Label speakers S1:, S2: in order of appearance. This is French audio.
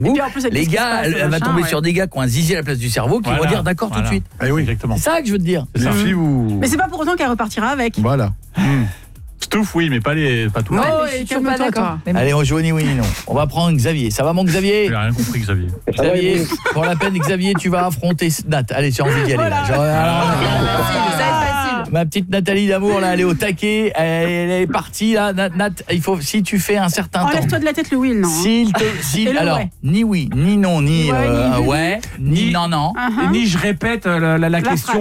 S1: Et puis en plus,
S2: les gars, elle va tomber sur des gars qui ont un zizi à la place du cerveau qui vont dire d'accord tout de suite.
S3: Oui,
S4: exactement.
S2: C'est ça que je veux te dire.
S3: Les filles, vous...
S1: Mais c'est pas pour autant qu'elle repartira avec.
S3: Voilà.
S4: Stouff, oui, mais pas tout.
S1: Non,
S5: je suis
S1: calme-toi,
S5: pas d'accord.
S1: toi.
S2: Allez, on joue ni oui ni non. On va prendre Xavier. Ça va mon Xavier?
S4: J'ai rien compris, Xavier.
S2: Xavier, pour la peine Xavier, tu vas affronter Nat. Allez, j'ai envie d'y aller là. Ma petite Nathalie d'amour là, elle est au taquet, elle est partie là. Nat, il faut si tu fais un certain temps.
S1: Enlève-toi de la tête le will, non.
S2: Alors, ni oui, ni non, ni
S1: Ouais,
S2: ouais, ni non.
S4: Ni je répète la question.